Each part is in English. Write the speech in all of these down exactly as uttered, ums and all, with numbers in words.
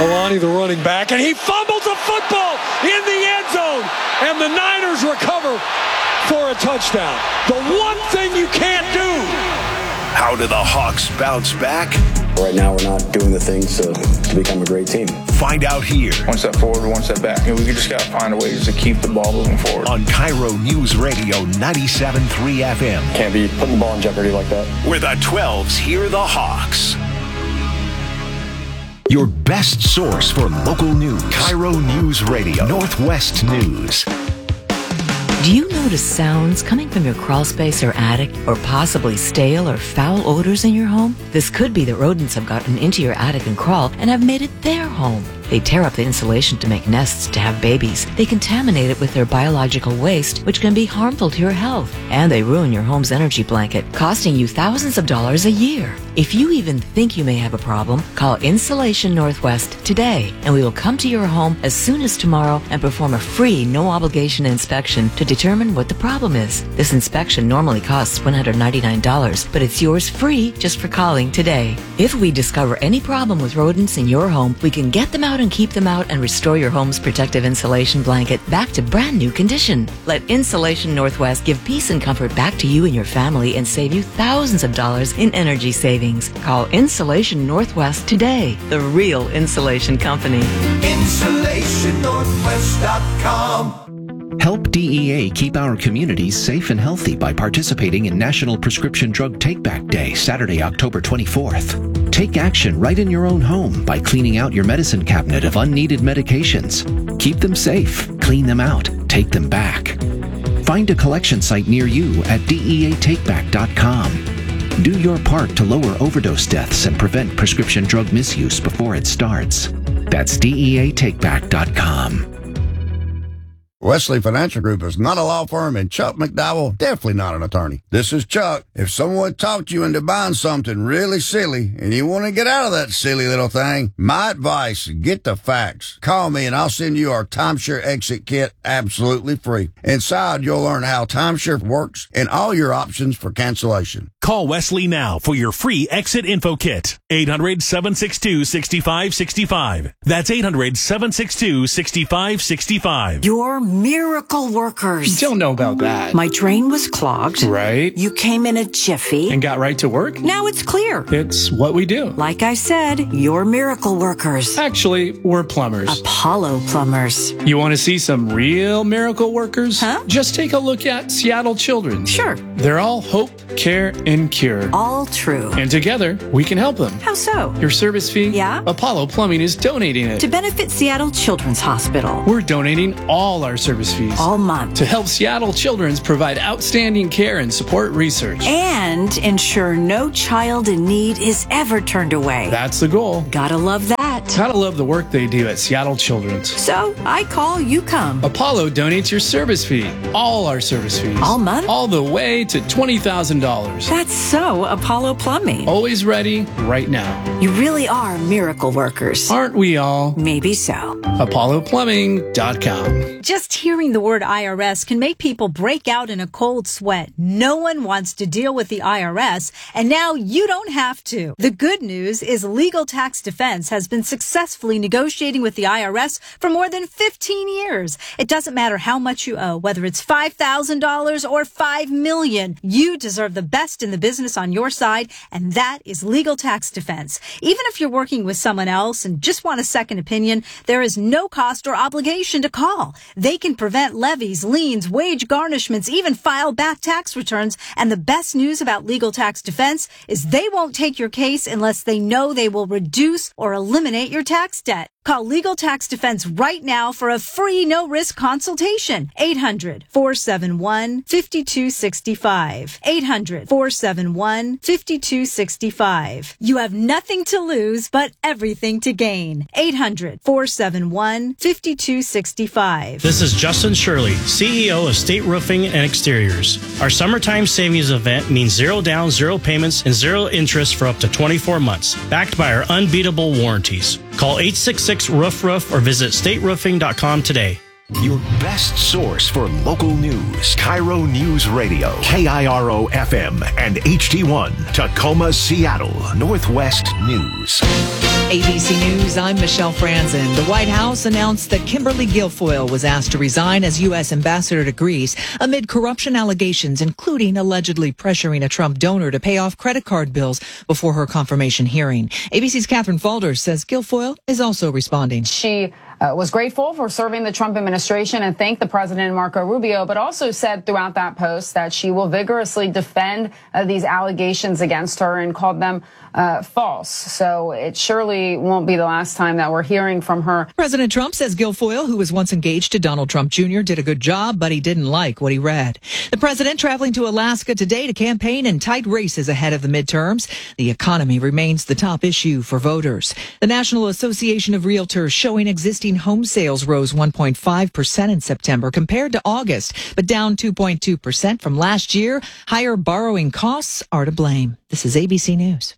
Kalani, the running back, and he fumbles the football in the end zone, and the Niners recover for a touchdown. The one thing you can't do. How do the Hawks bounce back? Right now, we're not doing the things to, to become a great team. Find out here. One step forward, one step back. You know, we just got to find a way to keep the ball moving forward. On Cairo News Radio ninety-seven point three F M. Can't be putting the ball in jeopardy like that. Where the twelves hear the Hawks. Your best source for local news. Cairo News Radio. Northwest News. Do you notice sounds coming from your crawl space or attic, or possibly stale or foul odors in your home? This could be that rodents have gotten into your attic and crawl and have made it their home. They tear up the insulation to make nests to have babies. They contaminate it with their biological waste, which can be harmful to your health. And they ruin your home's energy blanket, costing you thousands of dollars a year. If you even think you may have a problem, call Insulation Northwest today, and we will come to your home as soon as tomorrow and perform a free, no-obligation inspection to determine what the problem is. This inspection normally costs one hundred ninety-nine dollars, but it's yours free just for calling today. If we discover any problem with rodents in your home, we can get them out and keep them out and restore your home's protective insulation blanket back to brand new condition. Let Insulation Northwest give peace and comfort back to you and your family and save you thousands of dollars in energy savings. Call Insulation Northwest today, the real insulation company. insulation northwest dot com. Help D E A keep our communities safe and healthy by participating in National Prescription Drug Take-Back Day, Saturday, October twenty-fourth. Take action right in your own home by cleaning out your medicine cabinet of unneeded medications. Keep them safe, clean them out, take them back. Find a collection site near you at D E A take back dot com. Do your part to lower overdose deaths and prevent prescription drug misuse before it starts. That's D E A take back dot com. Wesley Financial Group is not a law firm, and Chuck McDowell definitely not an attorney. This is Chuck. If someone talked you into buying something really silly and you want to get out of that silly little thing, my advice, get the facts. Call me and I'll send you our timeshare exit kit absolutely free. Inside, you'll learn how timeshare works and all your options for cancellation. Call Wesley now for your free exit info kit. eight hundred, seven six two, six five six five. That's eight hundred, seven six two, six five six five. Your miracle workers. Don't know about that. My drain was clogged. Right. You came in a jiffy. And got right to work. Now it's clear. It's what we do. Like I said, you're miracle workers. Actually, we're plumbers. Apollo Plumbers. You want to see some real miracle workers? Huh? Just take a look at Seattle Children's. Sure. They're all hope, care, and cure. All true. And together, we can help them. How so? Your service fee? Yeah. Apollo Plumbing is donating it. To benefit Seattle Children's Hospital. We're donating all our service fees. All month. To help Seattle Children's provide outstanding care and support research. And ensure no child in need is ever turned away. That's the goal. Gotta love that. Gotta love the work they do at Seattle Children's. So, I call, you come. Apollo donates your service fee. All our service fees. All month? All the way to twenty thousand dollars. That's so Apollo Plumbing. Always ready, right now. You really are miracle workers. Aren't we all? Maybe so. Apollo Plumbing dot com. Just hearing the word I R S can make people break out in a cold sweat. No one wants to deal with the I R S, and now you don't have to. The good news is Legal Tax Defense has been successfully negotiating with the I R S for more than fifteen years. It doesn't matter how much you owe, whether it's five thousand dollars or five million dollars. You deserve the best in the business on your side, and that is Legal Tax Defense. Even if you're working with someone else and just want a second opinion, there is no cost or obligation to call. They can prevent levies, liens, wage garnishments, even file back tax returns. And the best news about Legal Tax Defense is they won't take your case unless they know they will reduce or eliminate your tax debt. Call Legal Tax Defense right now for a free no-risk consultation. eight hundred, four seven one, five two six five. eight hundred, four seven one, five two six five. You have nothing to lose, but everything to gain. eight hundred, four seven one, five two six five. This is Justin Shirley, C E O of State Roofing and Exteriors. Our summertime savings event means zero down, zero payments, and zero interest for up to twenty-four months, backed by our unbeatable warranties. Call eight six six, roof roof or visit state roofing dot com today. Your best source for local news. Cairo News Radio. K I R O F M and H D one. Tacoma, Seattle. Northwest News. A B C News, I'm Michelle Franzen. The White House announced that Kimberly Guilfoyle was asked to resign as U S ambassador to Greece amid corruption allegations, including allegedly pressuring a Trump donor to pay off credit card bills before her confirmation hearing. A B C's Catherine Falder says Guilfoyle is also responding. She uh, was grateful for serving the Trump administration and thanked the president, Marco Rubio, but also said throughout that post that she will vigorously defend uh, these allegations against her and called them uh, false. So it surely won't be the last time that we're hearing from her. President Trump says Guilfoyle, who was once engaged to Donald Trump Junior, did a good job, but he didn't like what he read. The president traveling to Alaska today to campaign in tight races ahead of the midterms. The economy remains the top issue for voters. The National Association of Realtors showing existing home sales rose one point five percent in September compared to August, but down two point two percent from last year. Higher borrowing costs are to blame. This is A B C News.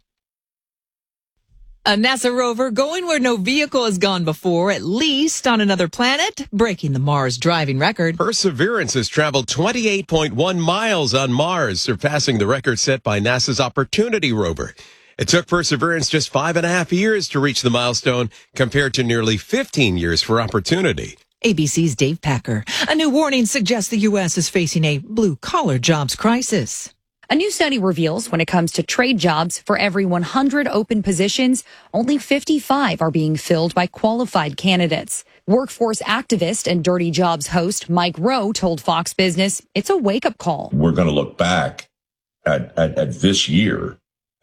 A NASA rover going where no vehicle has gone before, at least on another planet, breaking the Mars driving record. Perseverance has traveled twenty-eight point one miles on Mars, surpassing the record set by NASA's Opportunity rover. It took Perseverance just five and a half years to reach the milestone, compared to nearly fifteen years for Opportunity. A B C's Dave Packer. A new warning suggests the U S is facing a blue-collar jobs crisis. A new study reveals when it comes to trade jobs, for every one hundred open positions, only fifty-five are being filled by qualified candidates. Workforce activist and Dirty Jobs host Mike Rowe told Fox Business it's a wake-up call. We're going to look back at, at, at this year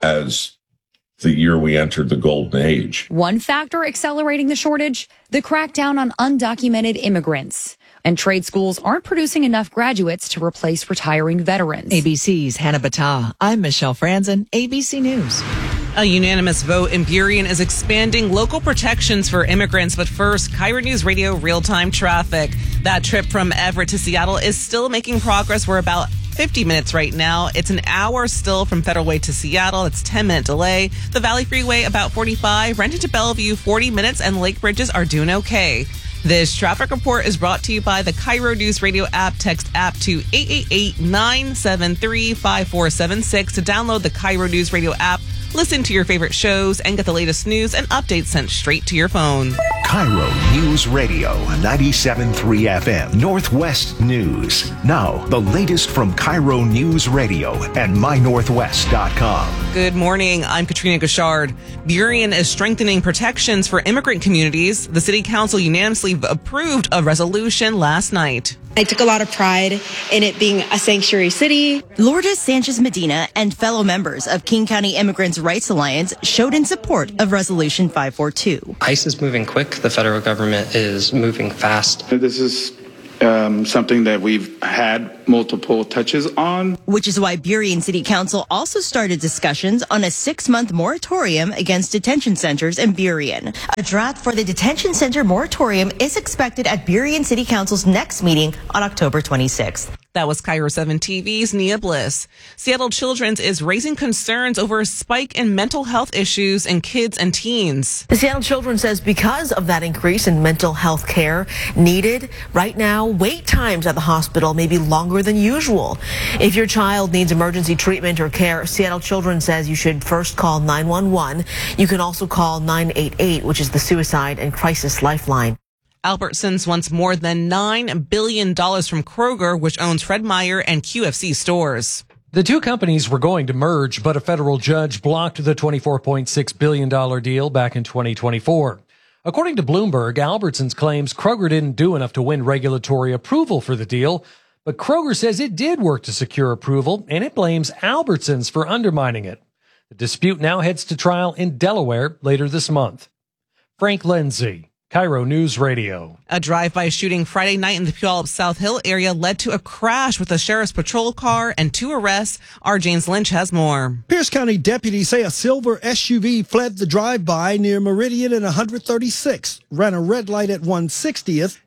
as the year we entered the golden age. One factor accelerating the shortage, the crackdown on undocumented immigrants. And trade schools aren't producing enough graduates to replace retiring veterans. A B C's Hannah Battah. I'm Michelle Franzen, A B C News. A unanimous vote in Burien is expanding local protections for immigrants. But first, Cairo News Radio real-time traffic. That trip from Everett to Seattle is still making progress. We're about fifty minutes right now. It's an hour still from Federal Way to Seattle. It's ten minute delay. The Valley Freeway about forty-five. Renton to Bellevue forty minutes, and Lake Bridges are doing okay. This traffic report is brought to you by the Cairo News Radio app. Text app to eight eight eight, nine seven three, five four seven six to download the Cairo News Radio app. Listen to your favorite shows and get the latest news and updates sent straight to your phone. Cairo News Radio, ninety-seven point three F M, Northwest News. Now, the latest from Cairo News Radio and my northwest dot com. Good morning. I'm Katrina Gashard. Burien is strengthening protections for immigrant communities. The city council unanimously approved a resolution last night. I took a lot of pride in it being a sanctuary city. Lourdes Sanchez Medina and fellow members of King County Immigrants' Rights Alliance showed in support of Resolution five forty-two. ICE is moving quick. The federal government is moving fast. This is um, something that we've had multiple touches on. Which is why Burien City Council also started discussions on a six-month moratorium against detention centers in Burien. A draft for the detention center moratorium is expected at Burien City Council's next meeting on October twenty-sixth. That was Cairo seven T V's Nia Bliss. Seattle Children's is raising concerns over a spike in mental health issues in kids and teens. The Seattle Children's says because of that increase in mental health care needed, right now, wait times at the hospital may be longer than usual. If your child needs emergency treatment or care, Seattle Children's says you should first call nine one one. You can also call nine eight eight, which is the Suicide and Crisis Lifeline. Albertsons wants more than nine billion dollars from Kroger, which owns Fred Meyer and Q F C stores. The two companies were going to merge, but a federal judge blocked the twenty-four point six billion dollars deal back in twenty twenty-four. According to Bloomberg, Albertsons claims Kroger didn't do enough to win regulatory approval for the deal, but Kroger says it did work to secure approval, and it blames Albertsons for undermining it. The dispute now heads to trial in Delaware later this month. Frank Lindsay, Cairo News Radio. A drive-by shooting Friday night in the Puyallup South Hill area led to a crash with a sheriff's patrol car and two arrests. Our James Lynch has more. Pierce County deputies say a silver S U V fled the drive-by near Meridian and one thirty-sixth, ran a red light at one sixtieth,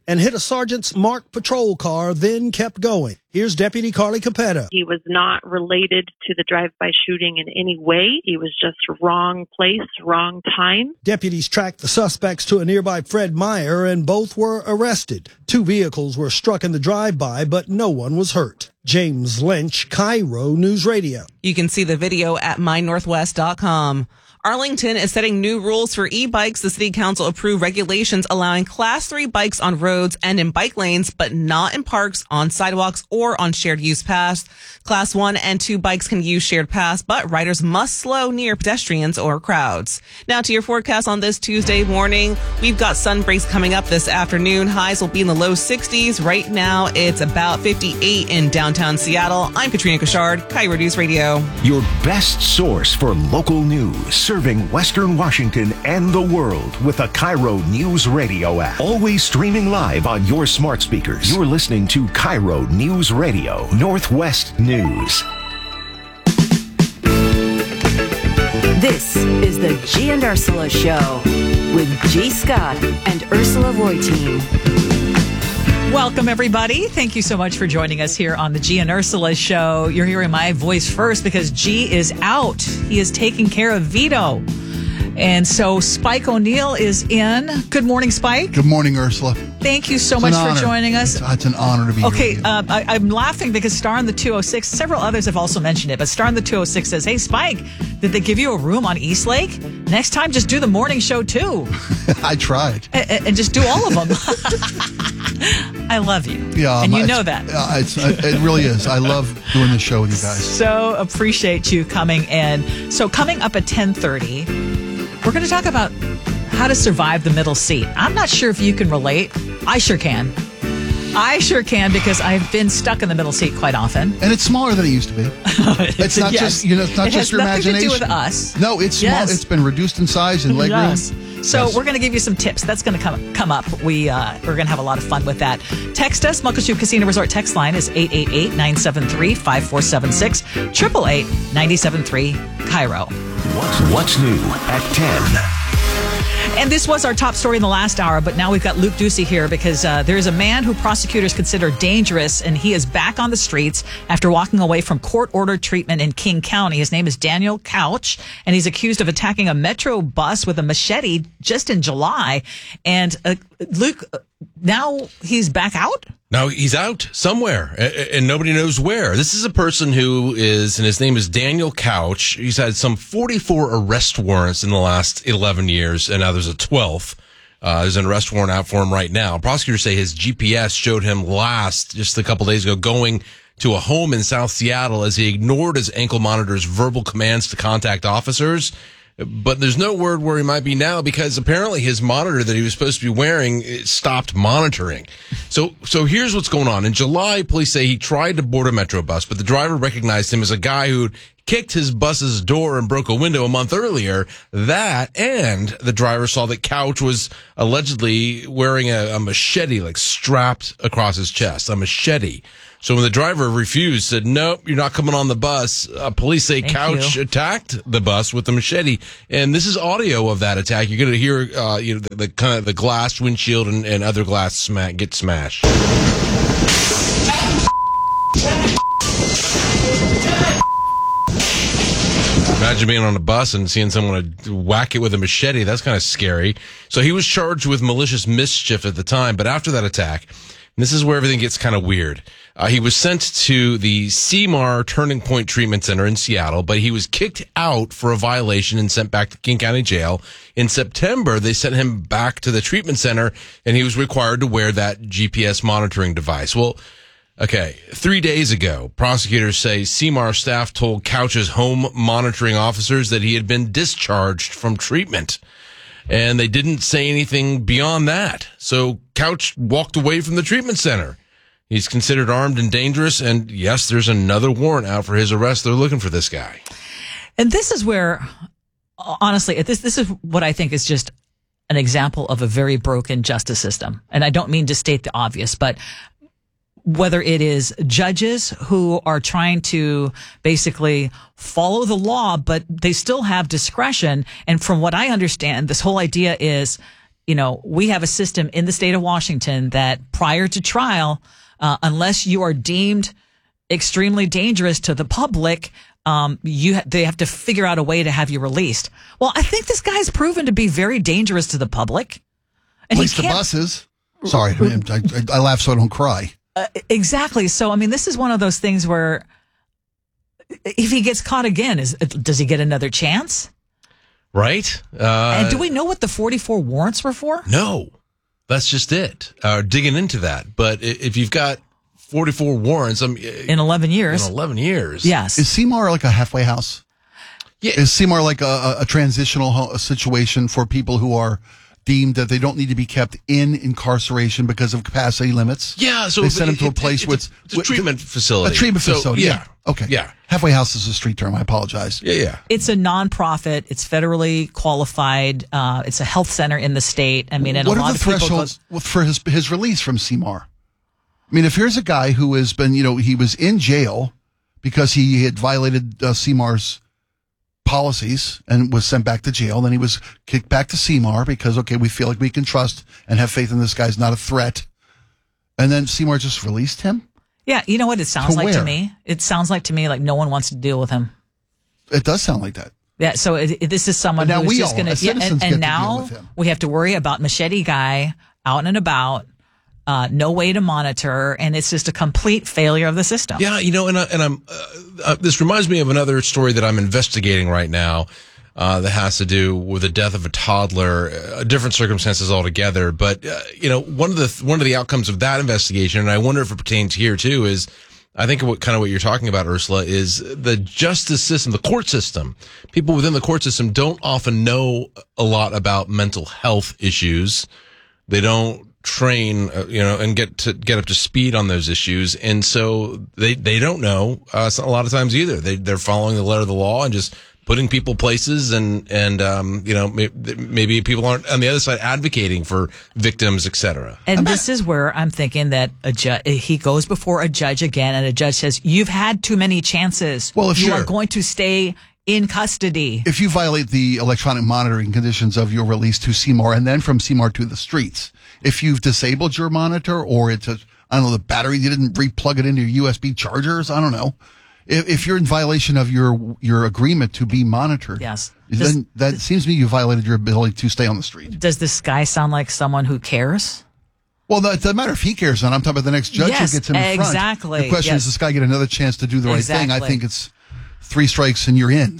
and hit a sergeant's marked patrol car, then kept going. Here's Deputy Carly Capetta. He was not related to the drive-by shooting in any way. He was just wrong place, wrong time. Deputies tracked the suspects to a nearby Fred Meyer, and both were arrested. Two vehicles were struck in the drive-by, but no one was hurt. James Lynch, Cairo News Radio. You can see the video at my northwest dot com. Arlington is setting new rules for e-bikes. The city council approved regulations allowing class three bikes on roads and in bike lanes, but not in parks, on sidewalks, or on shared use paths. Class one and two bikes can use shared paths, but riders must slow near pedestrians or crowds. Now to your forecast on this Tuesday morning. We've got sun breaks coming up this afternoon. Highs will be in the low sixties. Right now, it's about fifty-eight in downtown Seattle. I'm Katrina Kushard, Cairo News Radio. Your best source for local news, serving Western Washington and the world with a Cairo News Radio app. Always streaming live on your smart speakers. You're listening to Cairo News Radio, Northwest News. This is the G and Ursula Show with G. Scott and Ursula Voitin. Welcome, everybody. Thank you so much for joining us here on the G and Ursula Show. You're hearing my voice first because G is out. He is taking care of Vito. And so Spike O'Neill is in. Good morning, Spike. Good morning, Ursula. Thank you so It's much an for honor. joining us. It's, it's an honor to be Okay, here. with uh, I, I'm laughing because Star in the two oh six, several others have also mentioned it, but Star in the two oh six says, hey, Spike, did they give you a room on East Lake? Next time, just do the morning show, too. I tried. And, and just do all of them. I love you. Yeah, and um, you know it's- that. Uh, it's, uh, it really is. I love doing this show with you guys. So appreciate you coming in. So coming up at ten thirty, we're going to talk about how to survive the middle seat. I'm not sure if you can relate. I sure can. I sure can because I've been stuck in the middle seat quite often. And it's smaller than it used to be. It's not Yes. just you know. It's not It just has your nothing to do imagination. with us. No, it's small. Yes. It's been reduced in size and legroom. Yes. So Yes. we're going to give you some tips. That's going to come come up. We uh, we're going to have a lot of fun with that. Text us. Muckleshoot Casino Resort text line is eight eight eight, nine seven three, five four seven six, eight eight eight, nine seven three, Cairo. What's, what's new at ten? And this was our top story in the last hour, but now we've got Luke Ducey here because uh, there is a man who prosecutors consider dangerous, and he is back on the streets after walking away from court-ordered treatment in King County. His name is Daniel Couch, and he's accused of attacking a Metro bus with a machete just in July. And uh, Luke, now he's back out? Now he's out somewhere, a- and nobody knows where. This is a person who is, and his name is Daniel Couch. He's had some forty-four arrest warrants in the last eleven years, and now there's a twelfth. Uh, there's an arrest warrant out for him right now. Prosecutors say his G P S showed him last, just a couple days ago, going to a home in South Seattle as he ignored his ankle monitor's verbal commands to contact officers. But there's no word where he might be now because apparently his monitor that he was supposed to be wearing it stopped monitoring. So, so here's what's going on. In July, police say he tried to board a Metro bus, but the driver recognized him as a guy who kicked his bus's door and broke a window a month earlier. That, and the driver saw that Couch was allegedly wearing a, a machete, like strapped across his chest, a machete. So when the driver refused, said, nope, you're not coming on the bus, uh, police say Thank Couch you. attacked the bus with the machete. And this is audio of that attack. You're going to hear, uh, you know, the, the kind of the glass windshield and, and other glass sma- get smashed. Imagine being on a bus and seeing someone whack it with a machete. That's kind of scary. So he was charged with malicious mischief at the time. But after that attack, and this is where everything gets kind of weird. Uh, he was sent to the C M A R Turning Point Treatment Center in Seattle, but he was kicked out for a violation and sent back to King County Jail. In September, they sent him back to the treatment center, and he was required to wear that G P S monitoring device. Well, okay, three days ago, prosecutors say C M A R staff told Couch's home monitoring officers that he had been discharged from treatment. And they didn't say anything beyond that. So Couch walked away from the treatment center. He's considered armed and dangerous. And yes, there's another warrant out for his arrest. They're looking for this guy. And this is where, honestly, this this is what I think is just an example of a very broken justice system. And I don't mean to state the obvious, but whether it is judges who are trying to basically follow the law, but they still have discretion. And from what I understand, this whole idea is you know, we have a system in the state of Washington that prior to trial, uh, unless you are deemed extremely dangerous to the public, um, you ha- they have to figure out a way to have you released. Well, I think this guy's proven to be very dangerous to the public. And At least the buses. Sorry, I, I, I laugh so I don't cry. Uh, exactly. So, I mean, this is one of those things where if he gets caught again, is does he get another chance? Right. Uh, and do we know what the forty-four warrants were for? No, that's just it. Uh, digging into that. But if you've got forty-four warrants, I mean, in eleven years, in eleven years, yes. Is Seymour like a halfway house? Yeah. Is Seymour like a, a transitional ho- situation for people who are deemed that they don't need to be kept in incarceration because of capacity limits? Yeah, so they send them to a it, place it, with it's a treatment facility. A treatment so, facility. Yeah. yeah. Okay. Yeah. Halfway house is a street term. I apologize. Yeah, yeah. It's a nonprofit. It's federally qualified. Uh, it's a health center in the state. I mean, and what a are lot the of people thresholds go- for his his release from Seymour? I mean, if here's a guy who has been, you know, he was in jail because he had violated uh, Seymour's policies and was sent back to jail. Then he was kicked back to Seymour because, okay, we feel like we can trust and have faith in this guy's not a threat. And then Seymour just released him? Yeah, you know what it sounds To like where? to me? It sounds like to me like no one wants to deal with him. It does sound like that. Yeah, so it, it, this is someone But now who's we just all, going as to, yeah, citizens, and, get and to deal now with him. we have to worry about machete guy out and about, uh, no way to monitor, and it's just a complete failure of the system. Yeah, you know, and, I, and I'm. Uh, uh, this reminds me of another story that I'm investigating right now. Uh, that has to do with the death of a toddler, uh, different circumstances altogether. But uh, you know, one of the one of the outcomes of that investigation, and I wonder if it pertains here too, is I think what kind of what you're talking about, Ursula, is the justice system, the court system. People within the court system don't often know a lot about mental health issues. They don't train, uh, you know, and get to get up to speed on those issues, and so they they don't know uh, a lot of times either. They they're following the letter of the law and just putting people places, and, and, um, you know, maybe people aren't on the other side advocating for victims, et cetera. And this is where I'm thinking that a ju- he goes before a judge again, and a judge says, you've had too many chances. Well, if you sure. are going to stay in custody. If you violate the electronic monitoring conditions of your release to Seymour and then from Seymour to the streets, if you've disabled your monitor or it's a, I don't know, the battery, you didn't re-plug it into your U S B chargers, I don't know. If, if you're in violation of your your agreement to be monitored, yes, then does, that seems to me you violated your ability to stay on the street. Does this guy sound like someone who cares? Well, no, it doesn't matter if he cares or not. I'm talking about the next judge yes, who gets him in front. Exactly. The question yes. is, does this guy get another chance to do the right exactly. thing? I think it's three strikes and you're in.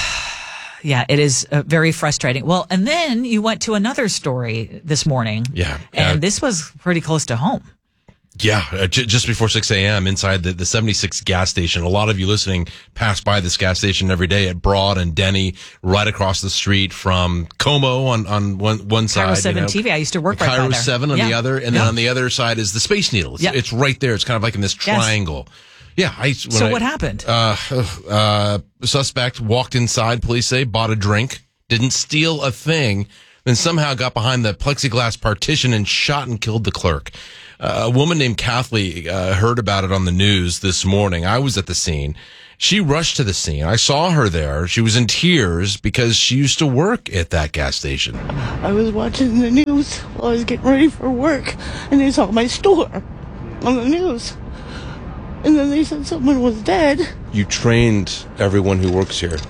Yeah, it is uh, very frustrating. Well, and then you went to another story this morning. Yeah. And uh, this was pretty close to home. Yeah, uh, j- just before six a.m. inside the, the seventy-six gas station. A lot of you listening pass by this gas station every day at Broad and Denny, right across the street from Como on, on one, one side. Cairo seven you know, T V. I used to work right Cairo by there. seven on yeah. the other, and yeah. then on the other side is the Space Needle. It's, yeah. it's right there. It's kind of like in this triangle. Yes. Yeah. I, so I, what happened? Uh, uh, suspect walked inside, police say, bought a drink, didn't steal a thing, then somehow got behind the plexiglass partition and shot and killed the clerk. Uh, a woman named Kathleen uh, heard about it on the news this morning. I was at the scene. She rushed to the scene. I saw her there. She was in tears because she used to work at that gas station. I was watching the news while I was getting ready for work, and they saw my store on the news. And then they said someone was dead. You trained everyone who works here.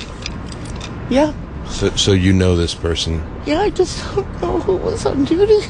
Yeah. So, so you know this person. Yeah, I just don't know who was on duty.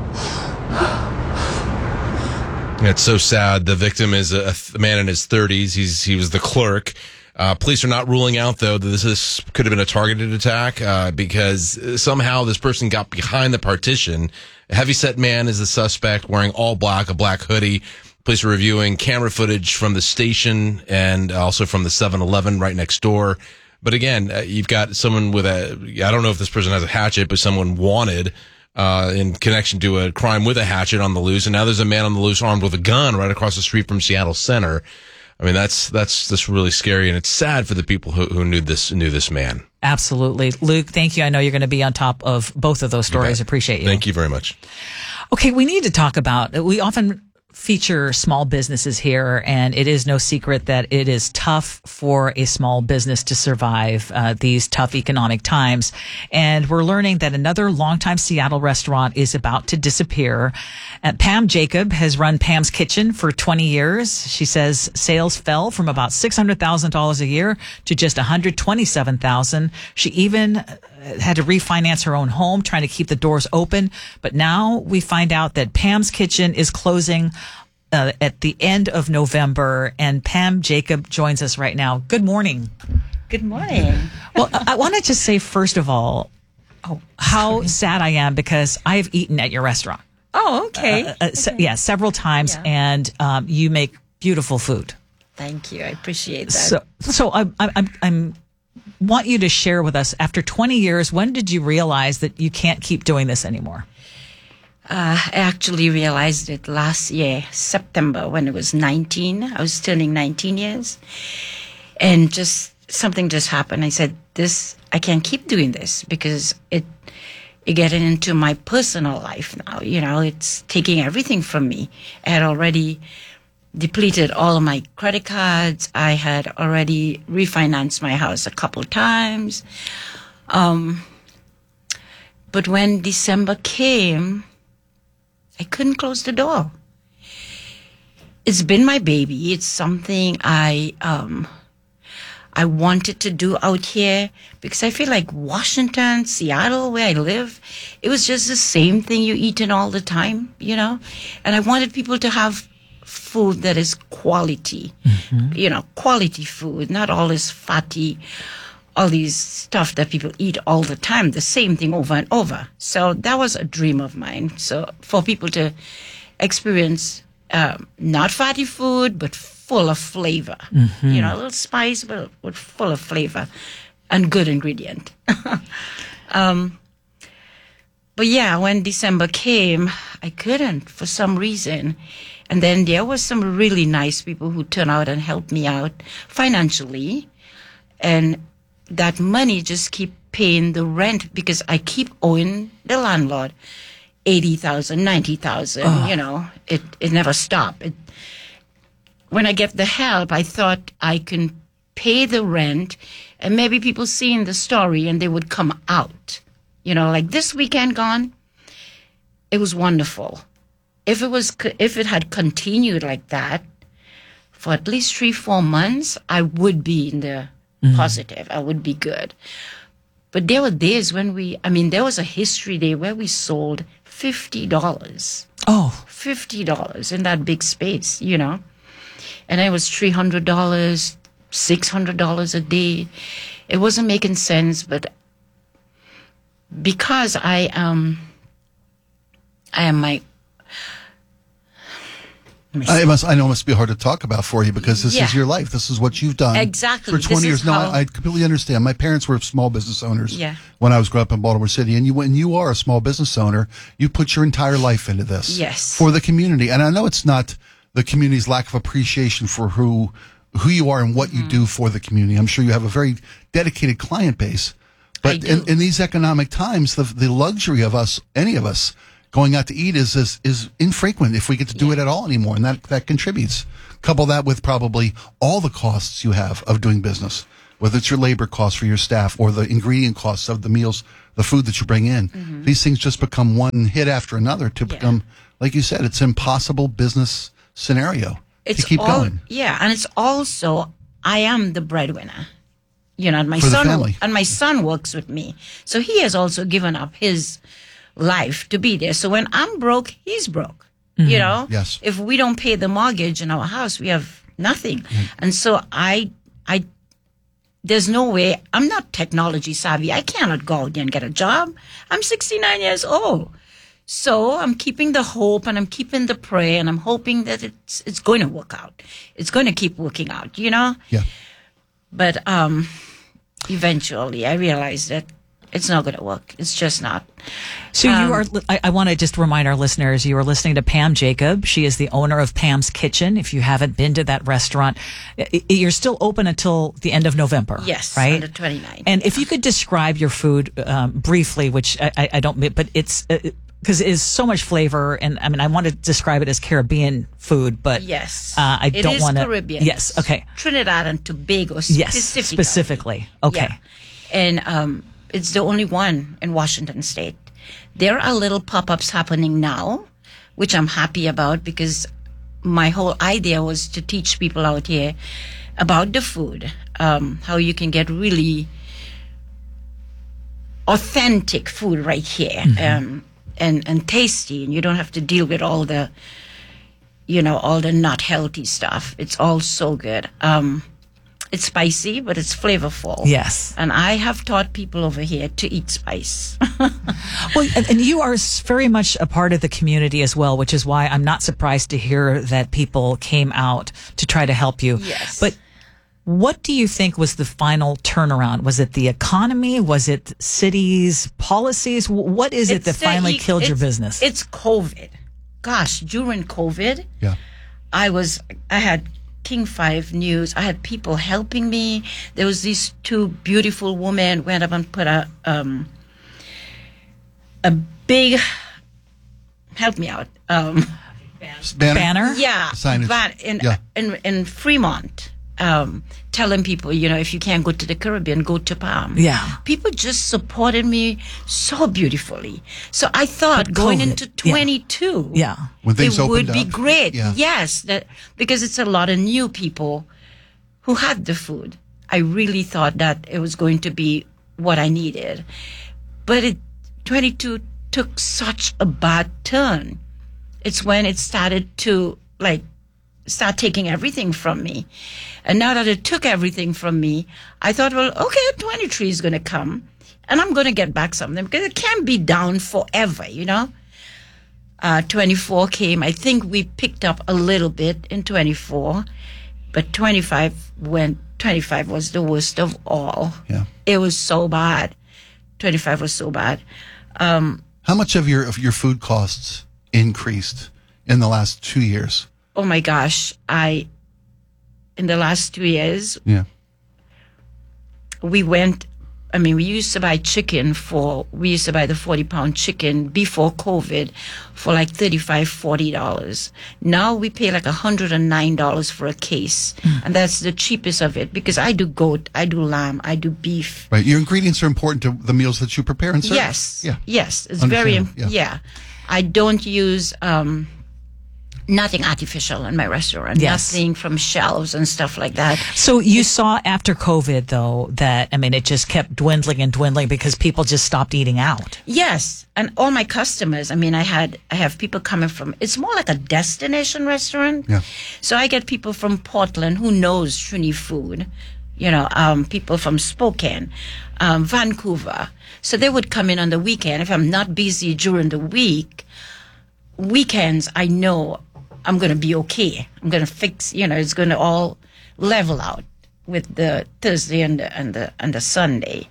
It's so sad. The victim is a, a man in his thirties. He's he was the clerk. Uh, police are not ruling out, though, that this is, could have been a targeted attack uh, because somehow this person got behind the partition. A heavyset man is the suspect, wearing all black, a black hoodie. Police are reviewing camera footage from the station and also from the seven eleven right next door. But again, uh, you've got someone with a, I don't know if this person has a hatchet, but someone wanted uh, in connection to a crime with a hatchet on the loose. And now there's a man on the loose armed with a gun right across the street from Seattle Center. I mean, that's, that's, that's really scary. And it's sad for the people who, who knew this, knew this man. Absolutely. Luke, thank you. I know you're going to be on top of both of those stories. Appreciate you. Thank you very much. Okay. We need to talk about, we often feature small businesses here, and it is no secret that it is tough for a small business to survive uh, these tough economic times. And we're learning that another longtime Seattle restaurant is about to disappear. Uh, Pam Jacob has run Pam's Kitchen for twenty years. She says sales fell from about six hundred thousand dollars a year to just one hundred twenty-seven thousand dollars. She even had to refinance her own home, trying to keep the doors open. But now we find out that Pam's Kitchen is closing uh, at the end of November. And Pam Jacob joins us right now. Good morning. Good morning. Well, I, I want to just say, first of all, oh, how sad I am because I have eaten at your restaurant. Oh, okay. Uh, uh, se- yeah, several times. Yeah. And um, you make beautiful food. Thank you. I appreciate that. So, so I, I, I'm, I'm want you to share with us, after twenty years, when did you realize that you can't keep doing this anymore? Uh, I actually realized it last year, September, when it was nineteen. I was turning nineteen years. And just something just happened. I said, this, I can't keep doing this because it, it getting into my personal life now. You know, it's taking everything from me. I had already depleted all of my credit cards. I had already refinanced my house a couple times. Um, but when December came, I couldn't close the door. It's been my baby. It's something I, um, I wanted to do out here because I feel like Washington, Seattle, where I live, it was just the same thing you eating all the time, you know? And I wanted people to have food that is quality, mm-hmm. you know, quality food, not all this fatty, all these stuff that people eat all the time, the same thing over and over. So that was a dream of mine. So for people to experience um, not fatty food, but full of flavor, mm-hmm. you know, a little spice, but, but full of flavor and good ingredient. um, but yeah, when December came, I couldn't for some reason. And then there was some really nice people who turned out and helped me out financially. And that money just keep paying the rent because I keep owing the landlord eighty thousand, ninety thousand, oh. you know, it, it never stopped. It, when I get the help, I thought I can pay the rent and maybe people seeing the story and they would come out, you know, like this weekend gone. It was wonderful. If it was, if it had continued like that for at least three, four months, I would be in the mm-hmm. positive. I would be good. But there were days when we, I mean, there was a history day where we sold fifty dollars. Oh. fifty dollars in that big space, you know. And it was three hundred dollars, six hundred dollars a day. It wasn't making sense, but because I, um, I am my, I must. I know it must be hard to talk about for you because this Yeah. is your life. This is what you've done Exactly. for This twenty is years. No, how- I, I completely understand. My parents were small business owners. Yeah. When I was growing up in Baltimore City, and you when you are a small business owner, you put your entire life into this. Yes. For the community, and I know it's not the community's lack of appreciation for who who you are and what Mm-hmm. you do for the community. I'm sure you have a very dedicated client base. But in, in these economic times, the the luxury of us, any of us, going out to eat is, is is infrequent if we get to do it at all anymore, and that that contributes. Couple that with probably all the costs you have of doing business, whether it's your labor costs for your staff or the ingredient costs of the meals, the food that you bring in. Mm-hmm. These things just become one hit after another to become, like you said, it's an impossible business scenario It's to keep all, going. Yeah, and it's also I am the breadwinner. You know, and my For the son family. and my son works with me. So he has also given up his life to be there. So when I'm broke, he's broke. Mhm. You know? Yes. If we don't pay the mortgage in our house, we have nothing. Mm. And so I I there's no way I'm not technology savvy. I cannot go out there and get a job. I'm sixty-nine years old. So I'm keeping the hope and I'm keeping the prayer and I'm hoping that it's it's going to work out. It's going to keep working out, you know? Yeah. But um, eventually I realized that it's not going to work. It's just not. So you Um, are, I, I want to just remind our listeners, you are listening to Pam Jacob. She is the owner of Pam's Kitchen. If you haven't been to that restaurant, i- i- you're still open until the end of November. Yes, right? on the twenty-ninth. And if you could describe your food um, briefly, which I, I- I don't, but it's uh, because it is so much flavor, and I mean, I want to describe it as Caribbean food, but yes, uh, I it don't is want to. Caribbean. Yes, okay. Trinidad and Tobago, Yes, specifically. specifically. Okay, Yeah. And um, it's the only one in Washington State. There are little pop-ups happening now, which I'm happy about because my whole idea was to teach people out here about the food, um, how you can get really authentic food right here, mm-hmm. um, and and tasty, and you don't have to deal with all the, you know, all the not healthy stuff. It's all so good. Um, it's spicy, but it's flavorful. Yes. And I have taught people over here to eat spice. Well, and, and you are s- very much a part of the community as well, which is why I'm not surprised to hear that people came out to try to help you. Yes. But what do you think was the final turnaround? Was it the economy? Was it cities' policies? W- What is it It's that the finally e- killed your it's- business? It's COVID. Gosh, during COVID, yeah. I was, I had King five News. I had people helping me. There was these two beautiful women went up and put a, um, a big, help me out, um, Banner? Banner? Yeah, Signage. ban- in, Yeah. in in Fremont, um, telling people, you know, if you can't go to the Caribbean, go to Palm. Yeah. People just supported me so beautifully. So I thought But going COVID, into yeah. twenty-two, Yeah. When things it would opened be up. great. Yeah. Yes, that because it's a lot of new people who had the food. I really thought that it was going to be what I needed, but it twenty-two took such a bad turn. It's when it started to like start taking everything from me. And now that it took everything from me, I thought, well, okay, twenty-three is going to come and I'm going to get back something because it can't be down forever, you know? Uh, twenty-four came. I think we picked up a little bit in twenty-four, but twenty-five went, twenty-five was the worst of all. Yeah. It was so bad. twenty-five was so bad. Um, How much of your of your food costs increased in the last two years? oh my gosh, I, in the last two years, Yeah. we went, I mean, we used to buy chicken for, we used to buy the forty pound chicken before COVID for like thirty-five, forty dollars. Now we pay like one hundred nine dollars for a case. Mm. And that's the cheapest of it because I do goat, I do lamb, I do beef. Right. Your ingredients are important to the meals that you prepare and serve? Yes. Yeah. Yes. It's very, im- Understand, yeah. I don't use, um, nothing artificial in my restaurant. Yes. Nothing from shelves and stuff like that. So you saw after COVID, though, that, I mean, it just kept dwindling and dwindling because people just stopped eating out. Yes, and all my customers. I mean, I had I have people coming from. It's more like a destination restaurant. Yeah. So I get people from Portland who knows Trini food. You know, um, people from Spokane, um, Vancouver. So they would come in on the weekend. If I'm not busy during the week, weekends I know I'm going to be okay. I'm going to fix. You know, it's going to all level out with the Thursday and the and the and the Sunday.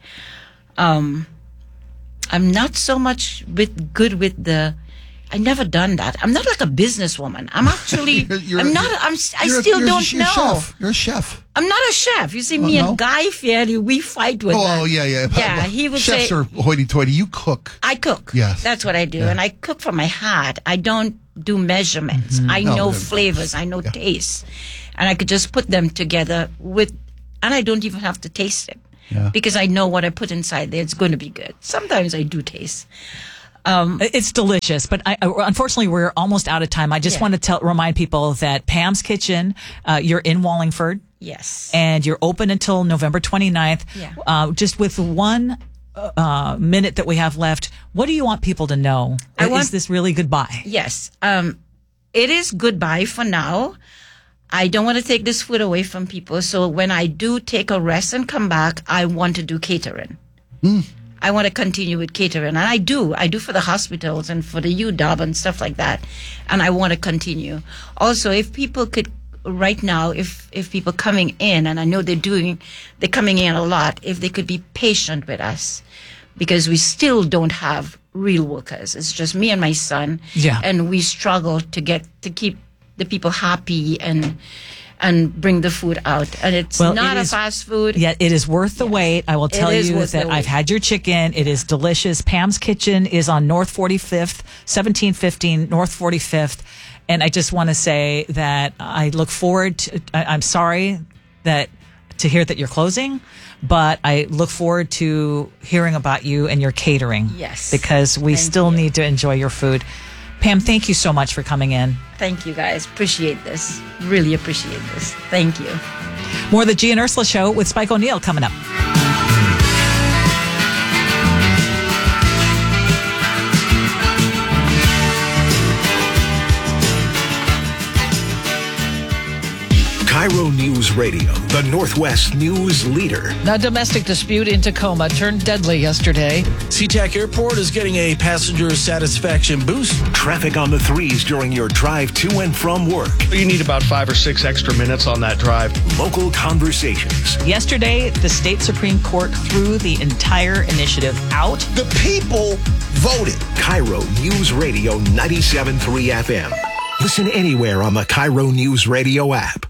Um. I'm not so much with good with the. I never done that. I'm not like a businesswoman. I'm actually. You're- you're- I'm not. I'm. I You're a- still you're a- don't you're a know. chef. You're a chef. I'm not a chef. You see, Oh, me no? and Guy Fieri, we fight with. Oh, that. oh, yeah, yeah. Yeah, he would Chefs say. are hoity-toity. You cook. I cook. Yes. That's what I do, Yeah. and I cook from my heart. I don't do measurements. I No, know no, flavors. I know tastes, and I could just put them together with, and I don't even have to taste it. Yeah. Because I know what I put inside there, it's going to be good. Sometimes I do taste. Um, It's delicious, but I, unfortunately, we're almost out of time. I just Yeah. want to tell, remind people that Pam's Kitchen, uh, you're in Wallingford. Yes. And you're open until November twenty-ninth. Yeah. Uh, just with one uh, minute that we have left, what do you want people to know? I Is want- this really goodbye? Yes. Um, it is goodbye for now. I don't want to take this food away from people. So when I do take a rest and come back, I want to do catering. I want to continue with catering. And I do. I do for the hospitals and for the U W and stuff like that. And I want to continue. Also, if people could, right now, if, if people coming in, and I know they're doing, they're coming in a lot, if they could be patient with us. Because we still don't have real workers. It's just me and my son. Yeah. And we struggle to get, to keep the people happy and, and bring the food out. And it's Well, not it a is- fast food. Yeah, it is worth the wait. I will tell is you worth that the I've wait. had your chicken. It is delicious. Pam's Kitchen is on North forty-fifth, seventeen fifteen North forty-fifth. And I just want to say that I look forward to, I, I'm sorry that to hear that you're closing, but I look forward to hearing about you and your catering. Yes. Because we Thank still you. need to enjoy your food. Pam, thank you so much for coming in. Thank you, guys. Appreciate this. Really appreciate this. Thank you. More of the G and Ursula Show with Spike O'Neill coming up. Cairo News Radio, the Northwest news leader. A domestic dispute in Tacoma turned deadly yesterday. SeaTac Airport is getting a passenger satisfaction boost. Traffic on the threes during your drive to and from work. You need about five or six extra minutes on that drive. Local conversations. Yesterday, the state Supreme Court threw the entire initiative out. The people voted. Cairo News Radio ninety-seven point three F M. Listen anywhere on the Cairo News Radio app.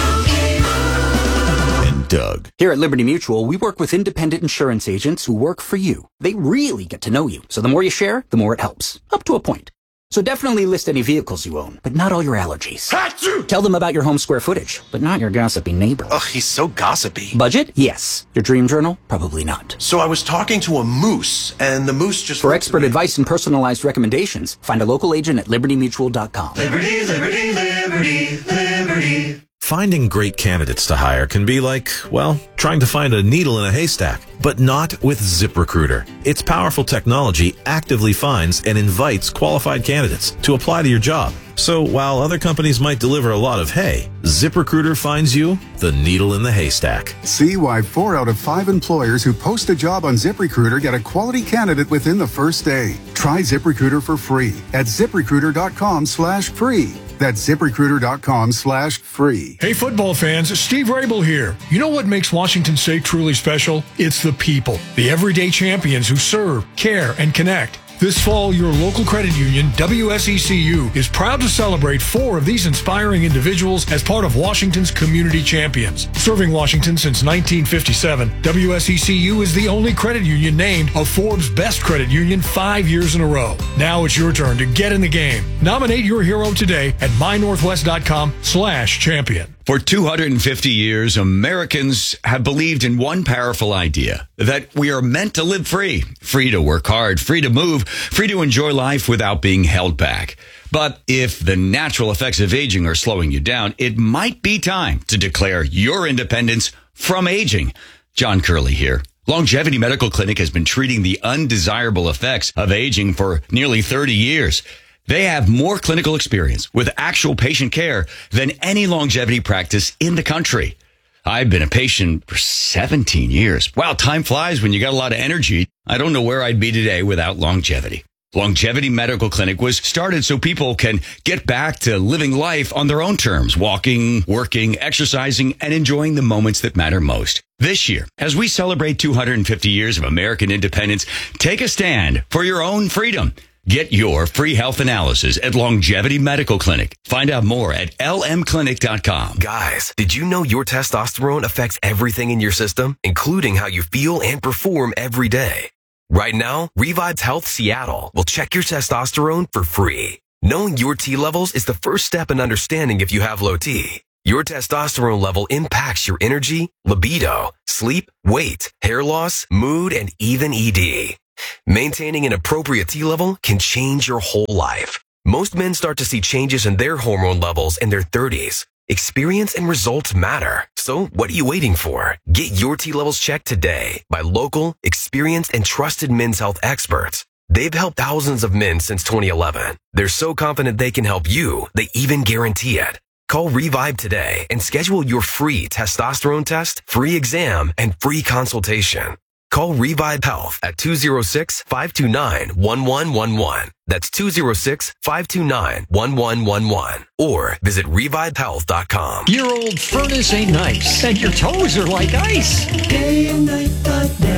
And Doug. Here at Liberty Mutual, we work with independent insurance agents who work for you. They really get to know you. So the more you share, the more it helps. Up to a point. So definitely list any vehicles you own, but not all your allergies. Achoo! Tell them about your home square footage, but not your gossipy neighbor. Ugh, he's so gossipy. Budget? Yes. Your dream journal? Probably not. So I was talking to a moose, and the moose just... For expert advice and personalized recommendations, find a local agent at liberty mutual dot com. Liberty, liberty, liberty, liberty. Finding great candidates to hire can be like, well, trying to find a needle in a haystack, but not with ZipRecruiter. Its powerful technology actively finds and invites qualified candidates to apply to your job. So while other companies might deliver a lot of hay, ZipRecruiter finds you the needle in the haystack. See why four out of five employers who post a job on ZipRecruiter get a quality candidate within the first day. Try ZipRecruiter for free at ZipRecruiter.com slash free. That's ZipRecruiter.com slash free. Hey, football fans, Steve Rabel here. You know what makes Washington State truly special? It's the people, the everyday champions who serve, care, and connect. This fall, your local credit union, W S E C U, is proud to celebrate four of these inspiring individuals as part of Washington's Community Champions. Serving Washington since nineteen fifty-seven, W S E C U is the only credit union named a Forbes Best Credit Union five years in a row. Now it's your turn to get in the game. Nominate your hero today at mynorthwest.com slash champion. For two hundred fifty years, Americans have believed in one powerful idea, that we are meant to live free, free to work hard, free to move, free to enjoy life without being held back. But if the natural effects of aging are slowing you down, it might be time to declare your independence from aging. John Curley here. Longevity Medical Clinic has been treating the undesirable effects of aging for nearly thirty years. They have more clinical experience with actual patient care than any longevity practice in the country. I've been a patient for seventeen years. Wow, time flies when you got a lot of energy. I don't know where I'd be today without longevity. Longevity Medical Clinic was started so people can get back to living life on their own terms, walking, working, exercising, and enjoying the moments that matter most. This year, as we celebrate two hundred fifty years of American independence, take a stand for your own freedom. Get your free health analysis at Longevity Medical Clinic. Find out more at L M clinic dot com. Guys, did you know your testosterone affects everything in your system, including how you feel and perform every day? Right now, Revive Health Seattle will check your testosterone for free. Knowing your T levels is the first step in understanding if you have low T. Your testosterone level impacts your energy, libido, sleep, weight, hair loss, mood, and even E D. Maintaining an appropriate T level can change your whole life. Most men start to see changes in their hormone levels in their thirties. Experience and results matter. So what are you waiting for? Get your T levels checked today by local, experienced, and trusted men's health experts. They've helped thousands of men since twenty eleven. They're so confident they can help you, they even guarantee it. Call Revive today and schedule your free testosterone test, free exam, and free consultation. Call Revive Health at two oh six, five two nine, one one one one. That's two oh six, five two nine, one one one one. Or visit revive health dot com. Your old furnace ain't nice, and your toes are like ice. day and night dot net.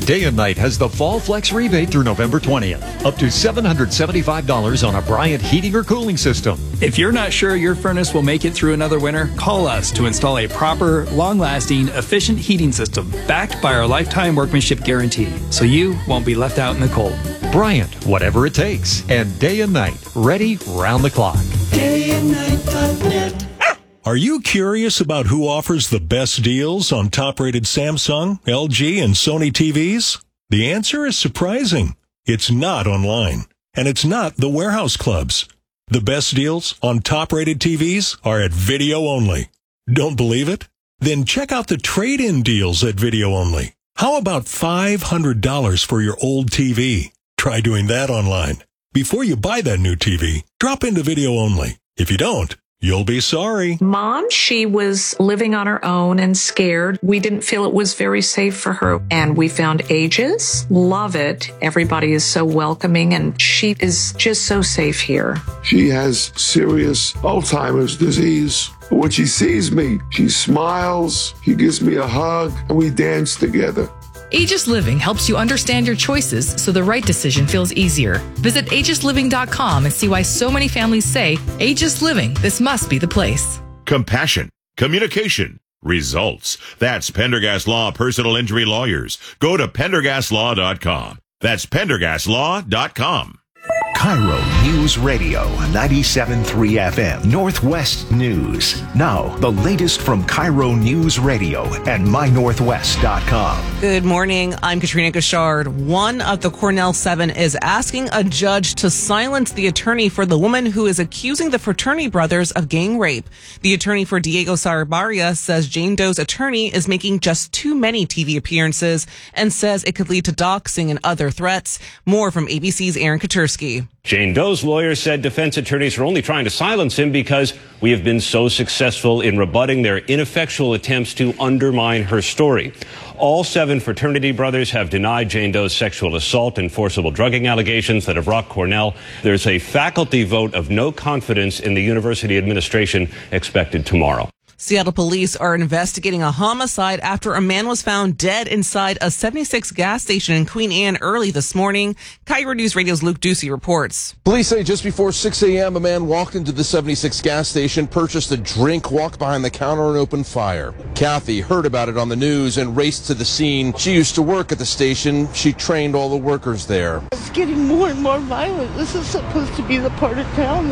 Day and Night has the Fall Flex rebate through November twentieth. Up to seven hundred seventy-five dollars on a Bryant heating or cooling system. If you're not sure your furnace will make it through another winter, call us to install a proper, long-lasting, efficient heating system backed by our lifetime workmanship guarantee, so you won't be left out in the cold. Bryant, whatever it takes. And Day and Night, ready round the clock. day and night dot net. Are you curious about who offers the best deals on top-rated Samsung, L G, and Sony T Vs? The answer is surprising. It's not online, and it's not the warehouse clubs. The best deals on top-rated T Vs are at Video Only. Don't believe it? Then check out the trade-in deals at Video Only. How about five hundred dollars for your old T V? Try doing that online. Before you buy that new T V, drop into Video Only. If you don't, you'll be sorry. Mom, she was living on her own and scared. We didn't feel it was very safe for her. And we found Aegis. Love it. Everybody is so welcoming and she is just so safe here. She has serious Alzheimer's disease. When she sees me, she smiles, she gives me a hug, and we dance together. Aegis Living helps you understand your choices so the right decision feels easier. Visit aegis living dot com and see why so many families say, Aegis Living, this must be the place. Compassion, communication, results. That's Pendergast Law Personal Injury Lawyers. Go to pendergast law dot com. That's pendergast law dot com. Cairo News Radio, ninety-seven point three F M, Northwest News. Now, the latest from Cairo News Radio and my northwest dot com. Good morning. I'm Katrina Gashard. One of the Cornell Seven is asking a judge to silence the attorney for the woman who is accusing the fraternity brothers of gang rape. The attorney for Diego Sarabarria says Jane Doe's attorney is making just too many T V appearances and says it could lead to doxing and other threats. More from A B C's Aaron Katursky. Jane Doe's lawyer said defense attorneys are only trying to silence him because we have been so successful in rebutting their ineffectual attempts to undermine her story. All seven fraternity brothers have denied Jane Doe's sexual assault and forcible drugging allegations that have rocked Cornell. There's a faculty vote of no confidence in the university administration expected tomorrow. Seattle police are investigating a homicide after a man was found dead inside a seventy-six gas station in Queen Anne early this morning. Cairo News Radio's Luke Ducey reports. Police say just before six a.m., a man walked into the seventy-six gas station, purchased a drink, walked behind the counter, and opened fire. Kathy heard about it on the news and raced to the scene. She used to work at the station. She trained all the workers there. It's getting more and more violent. This is supposed to be the part of town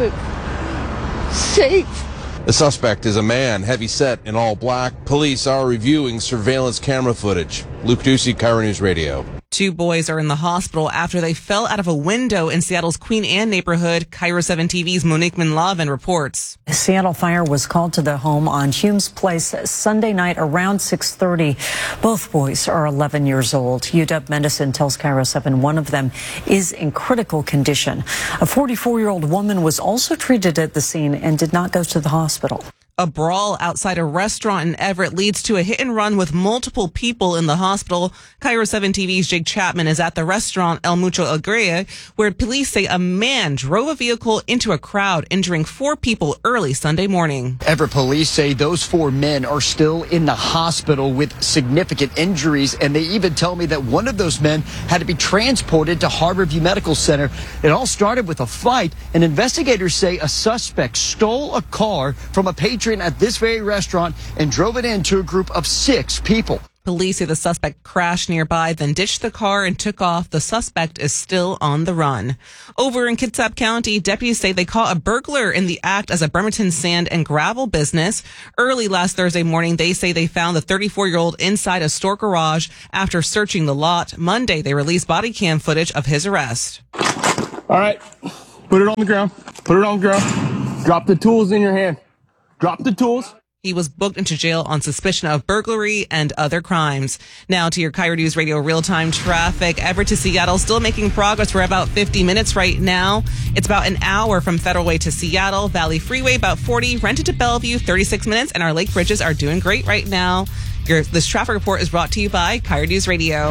that's safe. The suspect is a man, heavy-set in all black. Police are reviewing surveillance camera footage. Luke Ducey, Cairo News Radio. Two boys are in the hospital after they fell out of a window in Seattle's Queen Anne neighborhood. Cairo seven T V's Monique Manlavin reports. A Seattle fire was called to the home on Humes Place Sunday night around six thirty. Both boys are eleven years old. U W Medicine tells Cairo seven one of them is in critical condition. A forty-four-year-old woman was also treated at the scene and did not go to the hospital. A brawl outside a restaurant in Everett leads to a hit and run with multiple people in the hospital. Cairo seven T V's Jake Chapman is at the restaurant El Mucho Alegria, where police say a man drove a vehicle into a crowd, injuring four people early Sunday morning. Everett police say those four men are still in the hospital with significant injuries, and they even tell me that one of those men had to be transported to Harborview Medical Center. It all started with a fight, and investigators say a suspect stole a car from a patron at this very restaurant and drove it into a group of six people. Police say the suspect crashed nearby, then ditched the car and took off. The suspect is still on the run. Over in Kitsap County, deputies say they caught a burglar in the act as a Bremerton sand and gravel business. Early last Thursday morning, they say they found the thirty-four-year-old inside a store garage after searching the lot. Monday, they released body cam footage of his arrest. All right, put it on the ground. Put it on the ground. Drop the tools in your hand. Drop the tools. He was booked into jail on suspicion of burglary and other crimes. Now to your Cairo News Radio real-time traffic. Everett to Seattle, still making progress. We're about fifty minutes right now. It's about an hour from Federal Way to Seattle. Valley Freeway, about forty. Rented to Bellevue, thirty-six minutes. And our lake bridges are doing great right now. Your, this traffic report is brought to you by Cairo News Radio.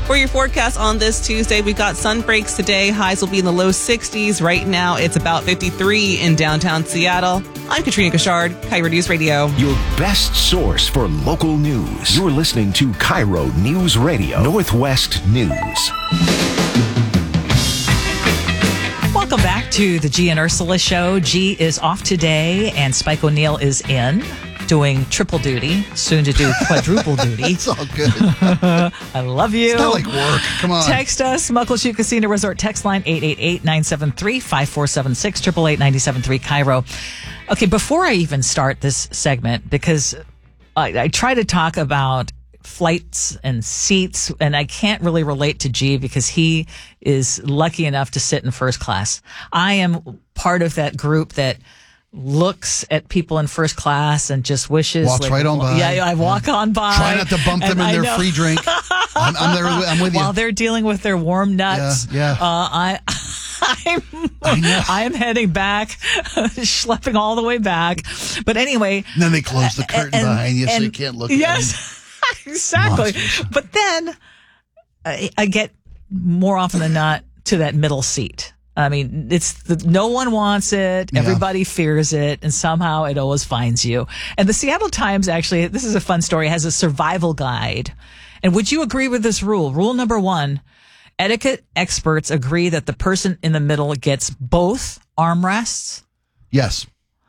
For your forecast on this Tuesday, we've got sun breaks today. Highs will be in the low sixties. Right now, it's about fifty-three in downtown Seattle. I'm Katrina Gashard, Cairo News Radio. Your best source for local news. You're listening to Cairo News Radio, Northwest News. Welcome back to the G and Ursula Show. G is off today, and Spike O'Neill is in, doing triple duty, soon to do quadruple duty. It's all good. I love you. It's not like work. Come on. Text us, Muckleshoot Casino Resort text line eight eight eight, nine seven three, five four seven six, eight eight eight, nine seven three, Cairo. Okay, before I even start this segment, because I, I try to talk about flights and seats, and I can't really relate to G because he is lucky enough to sit in first class. I am part of that group that looks at people in first class and just wishes. Walks like, right on by. Yeah, I walk yeah. on by. Try not to bump them in their free drink. I'm, I'm there. I'm with you. While they're dealing with their warm nuts. Yeah. yeah. Uh, I. I'm, I, I am heading back, schlepping all the way back. But anyway. And then they close the curtain and, behind you and, so you can't look yes, at them. Exactly. Monsters. But then I, I get more often than not to that middle seat. I mean, it's the, no one wants it. Yeah. Everybody fears it. And somehow it always finds you. And the Seattle Times, actually, this is a fun story, has a survival guide. And would you agree with this rule? Rule number one, etiquette experts agree that the person in the middle gets both armrests. Yes.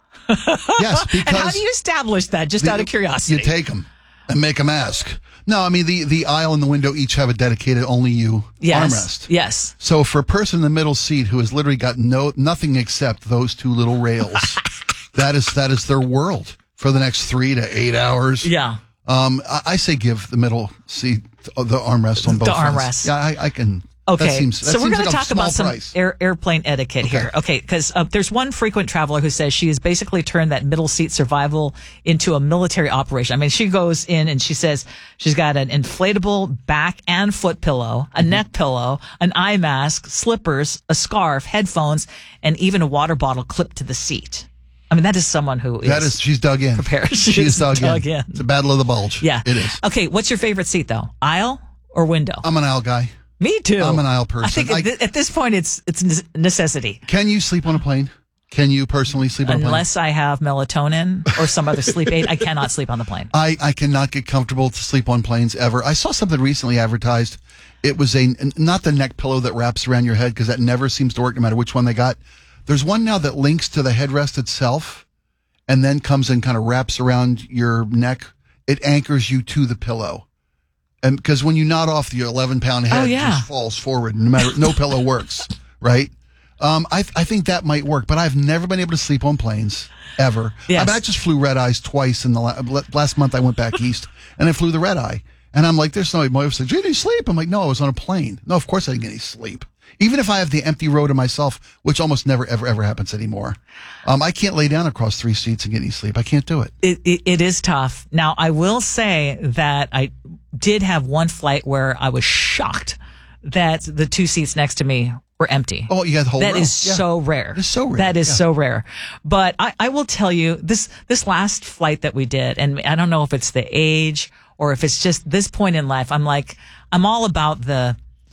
Yes. Because and how do you establish that, just the, out of curiosity? You take them and make them ask. No, I mean, the, the aisle and the window each have a dedicated only you yes. armrest. Yes. So for a person in the middle seat who has literally got no nothing except those two little rails, that is that is their world for the next three to eight hours. Yeah. Um, I, I say give the middle seat the armrest on both The fronts. armrest. Yeah, I, I can. Okay, that seems, that so we're seems going to like talk about some price. air, airplane etiquette okay. here. Okay, because uh, there's one frequent traveler who says she has basically turned that middle seat survival into a military operation. I mean, she goes in and she says she's got an inflatable back and foot pillow, a mm-hmm. neck pillow, an eye mask, slippers, a scarf, headphones, and even a water bottle clipped to the seat. I mean, that is someone who is, that is she's dug in. Prepared. She's, she's dug, dug in. in. It's a battle of the bulge. Yeah, it is. Okay, what's your favorite seat though? Aisle or window? I'm an aisle guy. Me too. I'm an aisle person. I think I, at, th- at this point it's it's necessity. Can you sleep on a plane? Can you personally sleep on a plane? Unless I have melatonin or some other sleep aid, I cannot sleep on the plane. I, I cannot get comfortable to sleep on planes ever. I saw something recently advertised. It was a not the neck pillow that wraps around your head because that never seems to work no matter which one they got. There's one now that links to the headrest itself and then comes and kind of wraps around your neck. It anchors you to the pillow. And because when you nod off, your eleven pound head oh, yeah. just falls forward. No matter, no pillow works, right? Um, I I think that might work, but I've never been able to sleep on planes ever. Yes. I, mean, I just flew red eyes twice in the la- last month. I went back east and I flew the red eye, and I'm like, "There's no." My wife said, "Did you sleep?" I'm like, "No, I was on a plane." No, of course I didn't get any sleep. Even if I have the empty row to myself, which almost never, ever, ever happens anymore. Um, I can't lay down across three seats and get any sleep. I can't do it. It, it. It is tough. Now, I will say that I did have one flight where I was shocked that the two seats next to me were empty. Oh, you got the whole That row. is yeah. so rare. It's so rare. That is yeah. so rare. But I, I will tell you, this, this last flight that we did, and I don't know if it's the age or if it's just this point in life, I'm like, I'm all about the,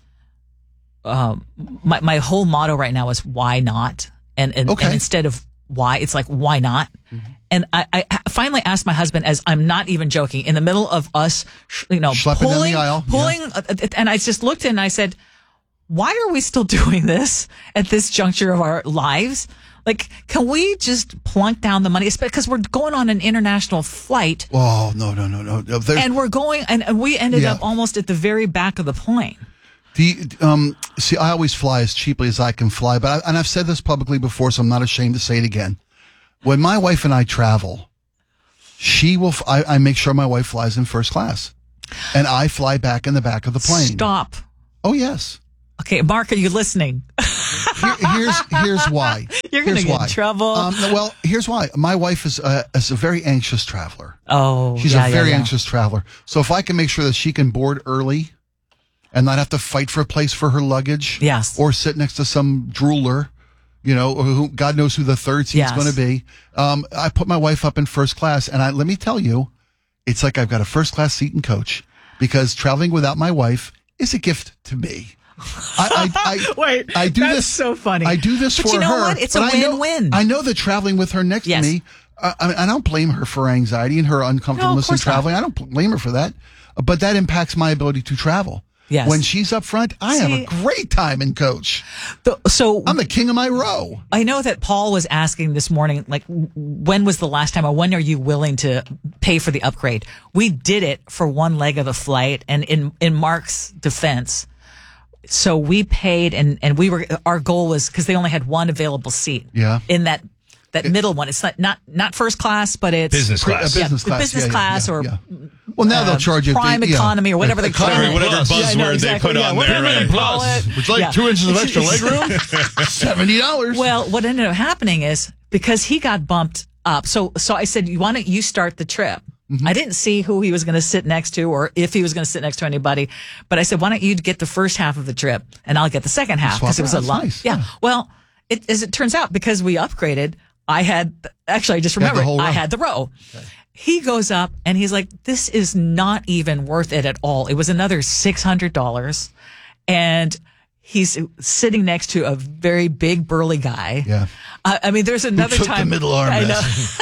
Um, my my whole motto right now is why not, and and, okay. and instead of why, it's like why not. Mm-hmm. And I, I finally asked my husband, as I'm not even joking, in the middle of us, you know, Schlepping pulling, down the aisle. pulling, yeah. uh, and I just looked and I said, why are we still doing this at this juncture of our lives? Like, can we just plunk down the money? It's because we're going on an international flight. Oh no no no no! There's, and we're going, and, and we ended yeah. up almost at the very back of the plane. The um, see, I always fly as cheaply as I can fly, but I, and I've said this publicly before, so I'm not ashamed to say it again. When my wife and I travel, she will. I, I make sure my wife flies in first class, and I fly back in the back of the plane. Stop. Oh yes. Okay, Mark, are you listening? Here, here's here's why. You're going to get why. in trouble. Um, well, here's why. My wife is a, is a very anxious traveler. Oh, she's yeah, a very yeah, yeah. anxious traveler. So if I can make sure that she can board early and not have to fight for a place for her luggage, yes, or sit next to some drooler, you know, or who God knows who the third seat's yes. going to be. Um, I put my wife up in first class, and I let me tell you, it's like I've got a first class seat and coach because traveling without my wife is a gift to me. I, I, I Wait, I do that's this so funny. I do this But for you know her. what? It's but a I know- win-win. I know that traveling with her next Yes. to me, uh, I, mean, I don't blame her for anxiety and her uncomfortableness in course not. traveling. I don't blame her for that. But that impacts my ability to travel. Yes. When she's up front, I have See- a great time in coach. The- so I'm the king of my row. I know that Paul was asking this morning, like, when was the last time or when are you willing to pay for the upgrade? We did it for one leg of the flight. And in, in Mark's defense, so we paid and, and we were, our goal was, cause they only had one available seat Yeah. in that, that middle one. It's not, not, not first class, but it's Business class. A Yeah, business class. business yeah, yeah, class yeah, or yeah. Well, now uh, they'll charge you prime they- yeah. economy or whatever they call Whatever- it. whatever Yeah, I know, buzzword they exactly. put Yeah, on whatever there, they right. call it. Would you like Yeah. two inches of extra leg room? seventy dollars. Well, what ended up happening is because he got bumped up. So, so I said, "You why don't you start the trip?" Mm-hmm. I didn't see who he was going to sit next to or if he was going to sit next to anybody, but I said, "Why don't you get the first half of the trip and I'll get the second half?" Swap Because it was it a out. lot. Nice. Yeah. Yeah. Well, it, as it turns out, because we upgraded, I had actually I just You had the remembered whole I row. had the row. He goes up and he's like, "This is not even worth it at all." It was another six hundred dollars, and he's sitting next to a very big burly guy. Yeah. I, I mean, there's another took the time. middle arm I know.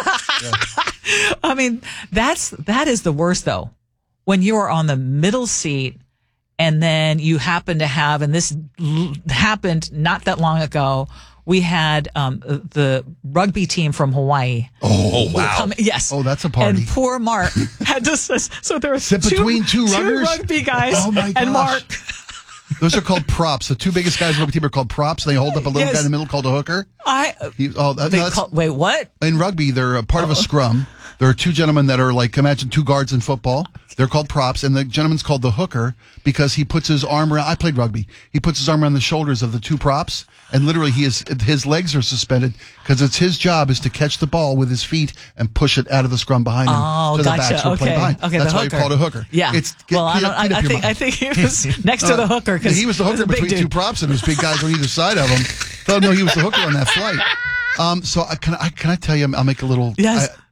rest. I mean, that's that is the worst though. When you are on the middle seat, and then you happen to have, and this l- happened not that long ago. We had um, the rugby team from Hawaii. Oh, wow. Come- yes. Oh, that's a party. And poor Mark had to. s- So there was Sit two, between two runners? rugby guys Oh, my and gosh. Mark. Those are called props. The two biggest guys in the rugby team are called props. They hold up a little Yes. guy in the middle called a hooker. I. He, oh, that, They no, that's- call, wait, what? in rugby, they're a part of a scrum. There are two gentlemen that are like, imagine two guards in football. They're called props, and the gentleman's called the hooker because he puts his arm around. I played rugby. He puts his arm around the shoulders of the two props, and literally, he is his legs are suspended because it's his job is to catch the ball with his feet and push it out of the scrum behind him Oh, to gotcha. the backs who play Okay. behind. Okay, That's the why hooker. you call it a hooker. Yeah. It's get, Well, I get don't- up- I- get up I your think- mind. I think he was next to the hooker 'cause he was the he's hooker a big between two dude. props, and there's big guys on either side of him. Thought no, he was the hooker on that flight. Um, so I, can I can I tell you? I'll make a little. Yes. I,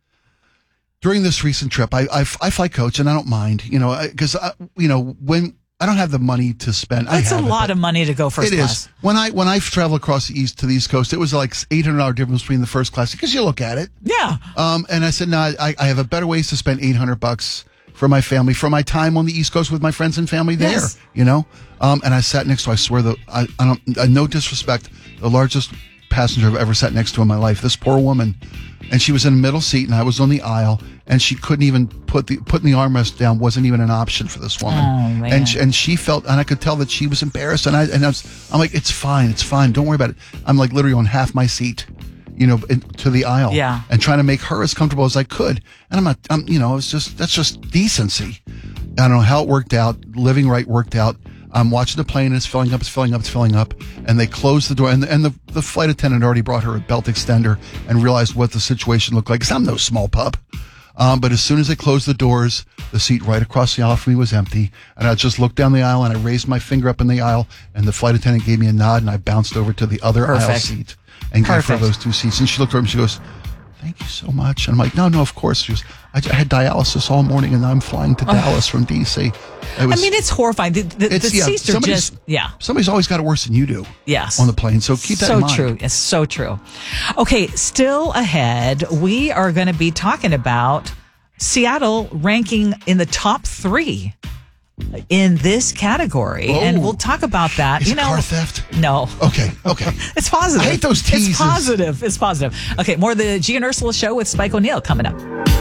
during this recent trip, I, I, I fly coach, and I don't mind, you know, because you know when I don't have the money to spend. I That's a have it, lot but of money to go first it class. is. When I when I travel across the east to the East Coast, it was like eight hundred dollar difference between the first class because you look at it. Yeah. Um, and I said, no, I, I have a better ways to spend eight hundred bucks for my family, for my time on the East Coast with my friends and family there. Yes. You know. Um, and I sat next to, I swear, the I, I don't, uh, no disrespect, the largest passenger I've ever sat next to in my life. This poor woman, and she was in the middle seat, and I was on the aisle, and she couldn't even put the putting the armrest down wasn't even an option for this woman. Oh, man. And she, and she felt, and I could tell that she was embarrassed, and I and I was, I'm like, it's fine, it's fine, don't worry about it. I'm like literally on half my seat, you know, in, to the aisle, Yeah. and trying to make her as comfortable as I could. And I'm not, I'm, you know, it's just that's just decency. I don't know how it worked out. Living right worked out. I'm watching the plane, and it's filling up, it's filling up, it's filling up. And they closed the door, and, and the, the flight attendant already brought her a belt extender and realized what the situation looked like. Because I'm no small pup. Um, but as soon as they closed the doors, the seat right across the aisle from me was empty. And I just looked down the aisle, and I raised my finger up in the aisle, and the flight attendant gave me a nod, and I bounced over to the other aisle Perfect. seat and gave her Perfect. those two seats. And she looked over and she goes, thank you so much. And I'm like, no, no, of course. She goes, I, I had dialysis all morning, and now I'm flying to Dallas from D C. It was, I mean, it's horrifying. The, the, the It's- yeah, seats are somebody's- just, yeah. Somebody's always got it worse than you do. Yes. On the plane. So keep that so in mind. true. It's so true. Okay, still ahead, we are going to be talking about Seattle ranking in the top three in this category, Oh. and we'll talk about that. Is you it know, car theft? No. Okay, okay. It's positive. I hate those teases. It's positive. It's positive. Okay, more of the G and Ursula show with Spike O'Neill coming up.